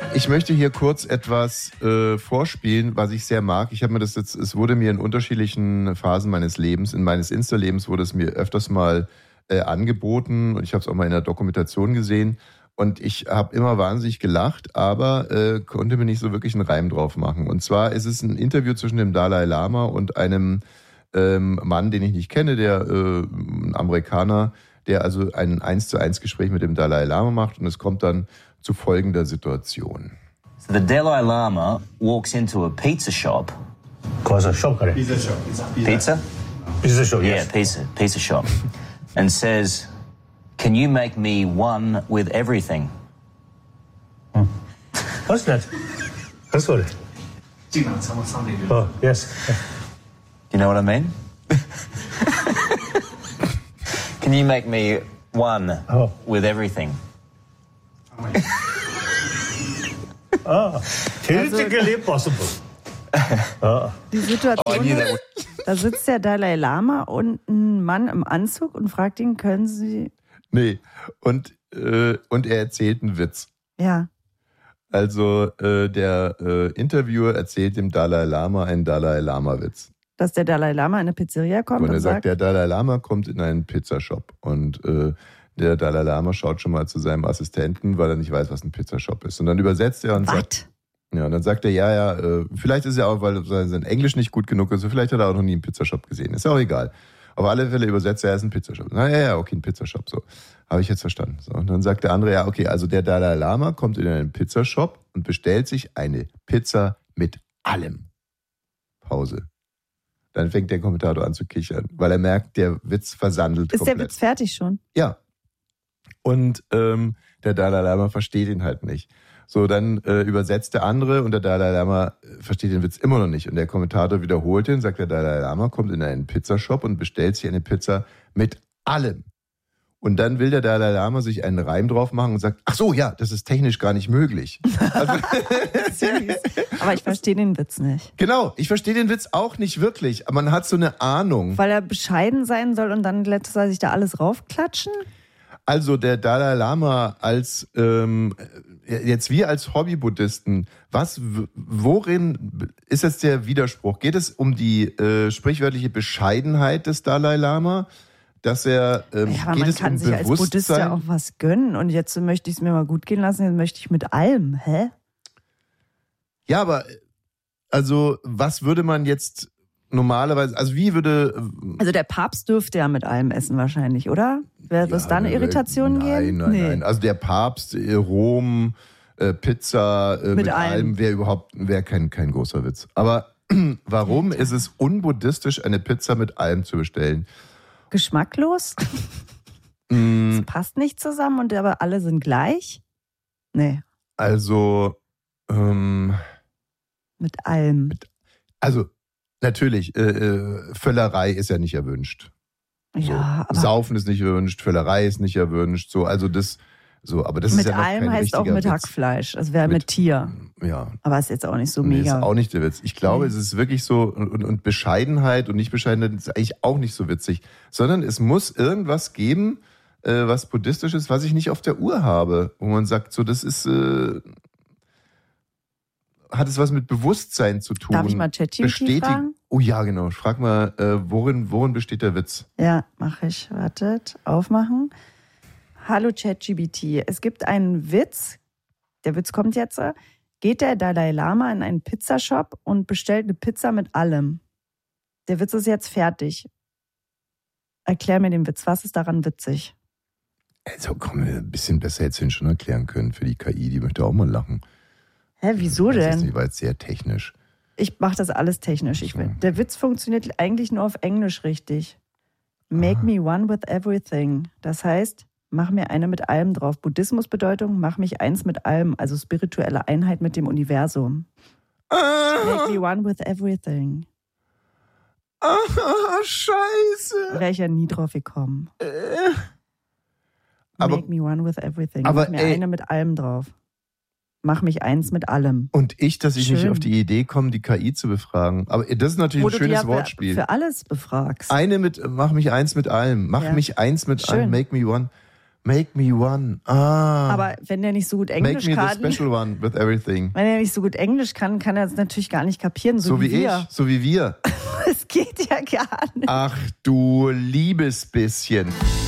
Ich möchte hier kurz etwas vorspielen, was ich sehr mag. Ich habe mir das jetzt, es wurde mir in unterschiedlichen Phasen meines Lebens, in meines Insta-Lebens wurde es mir öfters mal angeboten und ich habe es auch mal in der Dokumentation gesehen und ich habe immer wahnsinnig gelacht, aber konnte mir nicht so wirklich einen Reim drauf machen. Und zwar ist es ein Interview zwischen dem Dalai Lama und einem Mann, den ich nicht kenne, der ein Amerikaner, der also ein 1:1 Gespräch mit dem Dalai Lama macht und es kommt dann zu folgender Situation. So the Dalai Lama walks into a pizza shop. Pizza shop. Pizza? Pizza shop, Yeah, yes. pizza shop. And says, "Can you make me one with everything?" What's that? That's what. Oh, yes. Do you know what I mean? Can you make me one with everything? Theoretically possible. Die Situation ist, da sitzt der Dalai Lama und ein Mann im Anzug und fragt ihn, können Sie... Nee, und er erzählt einen Witz. Ja. Also der Interviewer erzählt dem Dalai Lama einen Dalai Lama-Witz. Dass der Dalai Lama in eine Pizzeria kommt und er sagt, der Dalai Lama kommt in einen Pizzashop und der Dalai Lama schaut schon mal zu seinem Assistenten, weil er nicht weiß, was ein Pizzashop ist. Und dann übersetzt er und sagt, ja, und dann sagt er, vielleicht ist er auch, weil sein Englisch nicht gut genug ist, vielleicht hat er auch noch nie einen Pizzashop gesehen. Ist ja auch egal. Auf alle Fälle übersetzt er, ist ein Pizzashop. Na ja, okay, ein Pizzashop, so. Habe ich jetzt verstanden. So, und dann sagt der andere, ja, okay, also der Dalai Lama kommt in einen Pizzashop und bestellt sich eine Pizza mit allem. Pause. Dann fängt der Kommentator an zu kichern, weil er merkt, der Witz versandelt komplett. Ist der Witz fertig schon? Ja. Und der Dalai Lama versteht ihn halt nicht. So, dann übersetzt der andere und der Dalai Lama versteht den Witz immer noch nicht. Und der Kommentator wiederholt ihn, sagt, der Dalai Lama kommt in einen Pizzashop und bestellt sich eine Pizza mit allem. Und dann will der Dalai Lama sich einen Reim drauf machen und sagt, ach so, ja, das ist technisch gar nicht möglich. Also, aber ich verstehe den Witz nicht. Genau, ich verstehe den Witz auch nicht wirklich. Aber man hat so eine Ahnung. Weil er bescheiden sein soll und dann lässt er sich da alles raufklatschen? Also der Dalai Lama als jetzt wir als Hobby-Buddhisten, worin ist jetzt der Widerspruch? Geht es um die sprichwörtliche Bescheidenheit des Dalai Lama? Dass er man kann sich als Buddhist ja auch was gönnen und jetzt möchte ich es mir mal gut gehen lassen, jetzt möchte ich mit allem, hä? Ja, aber also was würde man jetzt normalerweise, also wie würde... Also der Papst dürfte ja mit allem essen wahrscheinlich, oder? Wird es da eine Irritation geben? Nein. Also der Papst, Rom, Pizza, mit allem wäre kein großer Witz. Aber warum ist es unbuddhistisch, eine Pizza mit allem zu bestellen? Geschmacklos? Es passt nicht zusammen und aber alle sind gleich? Nee. Also mit allem. Also natürlich, Völlerei ist ja nicht erwünscht. Ja, so. Saufen ist nicht erwünscht, Völlerei ist nicht erwünscht. So, also das, so, aber das mit ist ja noch kein allem heißt auch mit Witz. Hackfleisch. Das wäre mit Tier. Ja. Aber ist jetzt auch nicht so mega. Ist auch nicht der Witz. Ich glaube, es ist wirklich so, und Bescheidenheit und Nicht-Bescheidenheit ist eigentlich auch nicht so witzig. Sondern es muss irgendwas geben, was buddhistisch ist, was ich nicht auf der Uhr habe. Wo man sagt, so, das ist, hat es was mit Bewusstsein zu tun. Darf ich mal ChatGPT fragen? Oh ja, genau. Frag mal, worin besteht der Witz? Ja, mache ich. Wartet, aufmachen. Hallo ChatGPT. Es gibt einen Witz. Der Witz kommt jetzt. Geht der Dalai Lama in einen Pizzashop und bestellt eine Pizza mit allem. Der Witz ist jetzt fertig. Erklär mir den Witz. Was ist daran witzig? Also komm, ein bisschen besser hättest du ihn schon erklären können für die KI. Die möchte auch mal lachen. Hä, wieso denn? Das war jetzt sehr technisch. Ich mache das alles technisch. Der Witz funktioniert eigentlich nur auf Englisch richtig. Make me one with everything. Das heißt, mach mir eine mit allem drauf. Buddhismus-Bedeutung, mach mich eins mit allem. Also spirituelle Einheit mit dem Universum. Make me one with everything. Scheiße. Wäre ich ja nie drauf gekommen. Make me one with everything. Aber, mach mir eine mit allem drauf. Mach mich eins mit allem. Und dass ich nicht auf die Idee komme, die KI zu befragen. Aber das ist natürlich ein schönes Wortspiel. Für alles befragst. Mach mich eins mit allem. Mach mich eins mit allem. Make me one. Make me one. Aber wenn der nicht so gut Englisch kann... Make me the special one with everything. Wenn er nicht so gut Englisch kann er es natürlich gar nicht kapieren, so wie wir. So wie wir. Es geht ja gar nicht. Ach du liebes bisschen.